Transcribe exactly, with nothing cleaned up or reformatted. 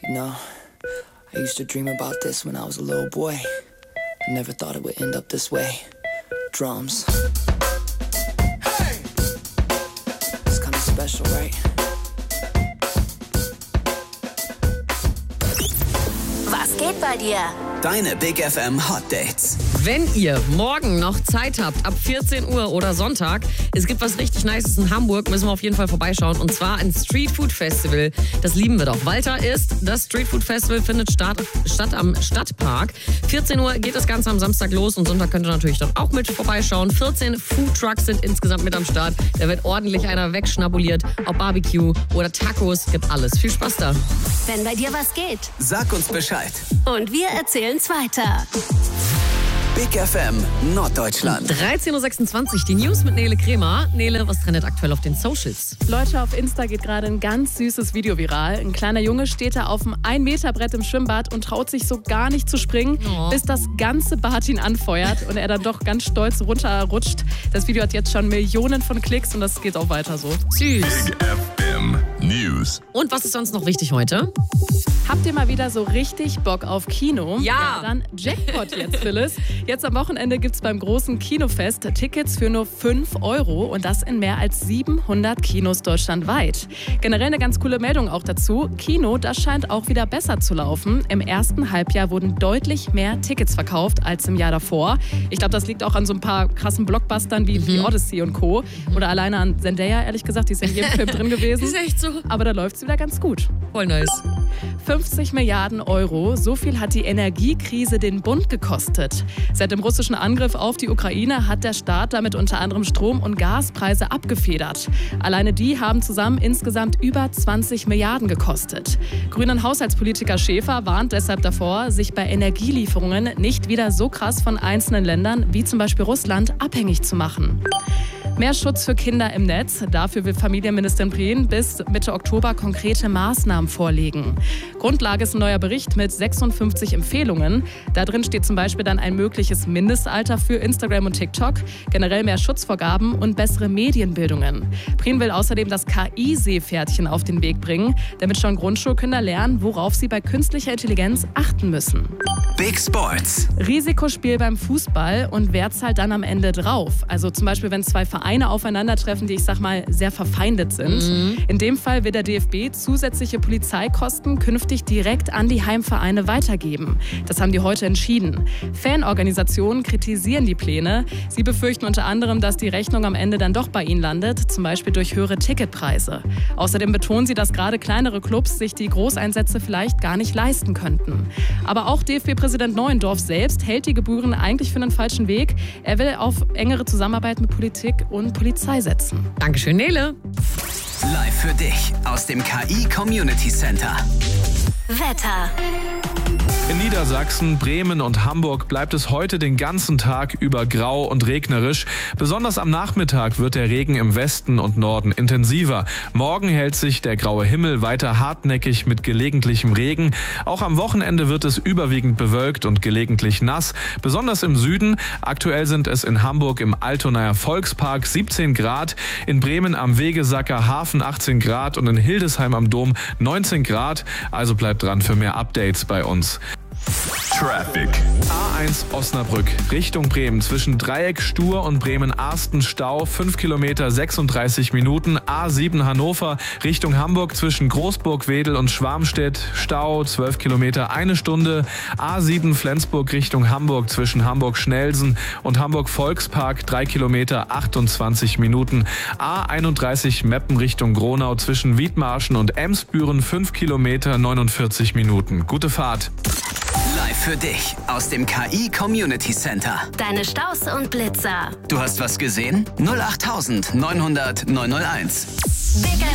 You know, I used to dream about this when I was a little boy. I never thought it would end up this way. Drums. Hey! It's kind of special, right? Was geht bei dir? Deine Big F M Hot Dates. Wenn ihr morgen noch Zeit habt, ab vierzehn Uhr oder Sonntag, es gibt was richtig Nices in Hamburg, müssen wir auf jeden Fall vorbeischauen. Und zwar ein Street Food Festival. Das lieben wir doch. Walter ist, das Street Food Festival findet statt, statt am Stadtpark. vierzehn Uhr geht das Ganze am Samstag los und Sonntag könnt ihr natürlich dann auch mit vorbeischauen. vierzehn Food Trucks sind insgesamt mit am Start. Da wird ordentlich einer wegschnabuliert. Ob Barbecue oder Tacos, gibt alles. Viel Spaß da. Wenn bei dir was geht. Sag uns Bescheid. Und wir erzählen's weiter. Big F M Norddeutschland. dreizehn Uhr sechsundzwanzig, die News mit Nele Kremer. Nele, was trendet aktuell auf den Socials? Leute, auf Insta geht gerade ein ganz süßes Video viral. Ein kleiner Junge steht da auf dem ein Meter Brett im Schwimmbad und traut sich so gar nicht zu springen, oh. bis das ganze Bad ihn anfeuert und er dann doch ganz stolz runterrutscht. Das Video hat jetzt schon Millionen von Klicks und das geht auch weiter so. Süß. Big F M News. Und was ist sonst noch wichtig heute? Habt ihr mal wieder so richtig Bock auf Kino? Ja. ja dann Jackpot jetzt, Phyllis. Jetzt am Wochenende gibt es beim großen Kinofest Tickets für nur fünf Euro und das in mehr als siebenhundert Kinos deutschlandweit. Generell eine ganz coole Meldung auch dazu. Kino, das scheint auch wieder besser zu laufen. Im ersten Halbjahr wurden deutlich mehr Tickets verkauft als im Jahr davor. Ich glaube, das liegt auch an so ein paar krassen Blockbustern wie, mhm. wie Odyssey und Co. Oder alleine an Zendaya, ehrlich gesagt, die ist in jedem Film drin gewesen. Ist echt so. Aber da läuft es wieder ganz gut. Voll nice. fünfzig Milliarden Euro, so viel hat die Energiekrise den Bund gekostet. Seit dem russischen Angriff auf die Ukraine hat der Staat damit unter anderem Strom- und Gaspreise abgefedert. Alleine die haben zusammen insgesamt über zwanzig Milliarden gekostet. Grünen Haushaltspolitiker Schäfer warnt deshalb davor, sich bei Energielieferungen nicht wieder so krass von einzelnen Ländern wie zum Beispiel Russland abhängig zu machen. Mehr Schutz für Kinder im Netz. Dafür will Familienministerin Prien bis Mitte Oktober konkrete Maßnahmen vorlegen. Grundlage ist ein neuer Bericht mit sechsundfünfzig Empfehlungen. Da drin steht zum Beispiel dann ein mögliches Mindestalter für Instagram und TikTok, generell mehr Schutzvorgaben und bessere Medienbildungen. Prien will außerdem das K I-Seepferdchen auf den Weg bringen, damit schon Grundschulkinder lernen, worauf sie bei künstlicher Intelligenz achten müssen. Big Sports. Risikospiel beim Fußball und wer zahlt dann am Ende drauf? Also zum Beispiel, wenn zwei Vereine aufeinandertreffen, die ich sag mal sehr verfeindet sind. Mhm. In dem Fall will der D F B zusätzliche Polizeikosten künftig direkt an die Heimvereine weitergeben. Das haben die heute entschieden. Fanorganisationen kritisieren die Pläne. Sie befürchten unter anderem, dass die Rechnung am Ende dann doch bei ihnen landet, zum Beispiel durch höhere Ticketpreise. Außerdem betonen sie, dass gerade kleinere Clubs sich die Großeinsätze vielleicht gar nicht leisten könnten. Aber auch D F B-Präsident Neuendorf selbst hält die Gebühren eigentlich für einen falschen Weg. Er will auf engere Zusammenarbeit mit Politik und Polizei setzen. Dankeschön, Nele. Live für dich aus dem K I Community Center. Wetter. In Niedersachsen, Bremen und Hamburg bleibt es heute den ganzen Tag über grau und regnerisch. Besonders am Nachmittag wird der Regen im Westen und Norden intensiver. Morgen hält sich der graue Himmel weiter hartnäckig mit gelegentlichem Regen. Auch am Wochenende wird es überwiegend bewölkt und gelegentlich nass. Besonders im Süden. Aktuell sind es in Hamburg im Altonaer Volkspark siebzehn Grad, in Bremen am Wegesacker Hafen achtzehn Grad und in Hildesheim am Dom neunzehn Grad. Also bleibt dran für mehr Updates bei uns. Traffic. A eins Osnabrück Richtung Bremen zwischen Dreieck Stur und Bremen-Arsten Stau fünf Kilometer sechsunddreißig Minuten. A sieben Hannover Richtung Hamburg zwischen Großburg-Wedel und Schwarmstedt Stau zwölf Kilometer eine Stunde. A sieben Flensburg Richtung Hamburg zwischen Hamburg-Schnelsen und Hamburg-Volkspark drei Kilometer achtundzwanzig Minuten. A einunddreißig Meppen Richtung Gronau zwischen Wiedmarschen und Emsbüren fünf Kilometer neunundvierzig Minuten. Gute Fahrt. Live für dich aus dem K I Community Center. Deine Staus und Blitzer. Du hast was gesehen? null acht neunhundert neunhunderteins. Big